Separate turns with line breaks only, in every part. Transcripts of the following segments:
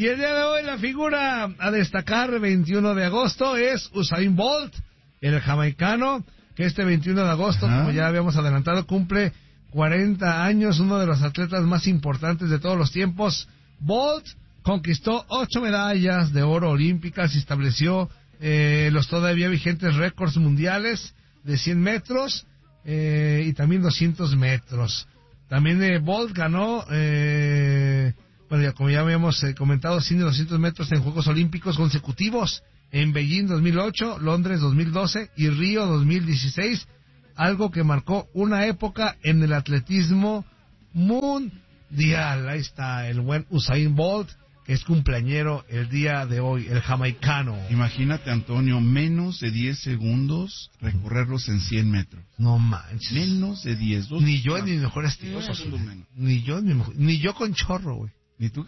Y el día de hoy la figura a destacar, 21 de agosto, es Usain Bolt, el jamaicano, que este 21 de agosto, como ya habíamos adelantado, cumple 40 años, uno de los atletas más importantes de todos los tiempos. Bolt conquistó 8 medallas de oro olímpicas y estableció los todavía vigentes récords mundiales de 100 metros y también 200 metros. También Bolt ganó, como ya habíamos comentado, 100 y 200 metros en Juegos Olímpicos consecutivos en Beijing 2008, Londres 2012 y Río 2016, algo que marcó una época en el atletismo mundial. Ahí está el buen Usain Bolt, que es cumpleañero el día de hoy, el jamaicano.
Imagínate, Antonio, menos de 10 segundos recorrerlos en 100 metros.
No manches.
Menos de 10.
Ni yo en mi mejor estilo. Ni yo con chorro, güey.
Ni tú.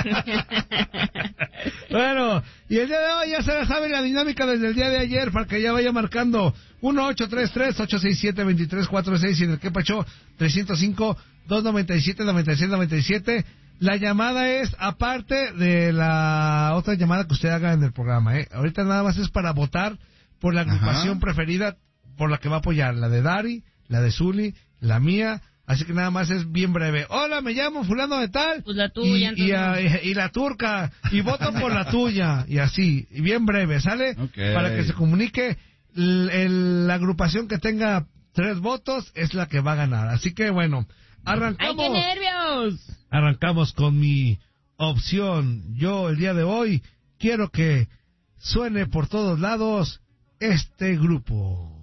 Bueno, y el día de hoy ya se la sabe la dinámica desde el día de ayer para que ya vaya marcando 1-833-867-2346 y en el que pachó 305-297-9697. La llamada es aparte de la otra llamada que usted haga en el programa, Ahorita nada más es para votar por la agrupación preferida por la que va a apoyar, la de Dari, la de Zuli, la mía. Así que nada más es bien breve. Hola, me llamo fulano de tal.
Pues la tuya,
y la turca. Y voto por la tuya. Y así. Y bien breve, ¿sale?
Okay.
Para que se comunique. La agrupación que tenga 3 votos es la que va a ganar. Así que bueno, arrancamos.
¡Ay, qué nervios!
Arrancamos con mi opción. Yo el día de hoy quiero que suene por todos lados este grupo.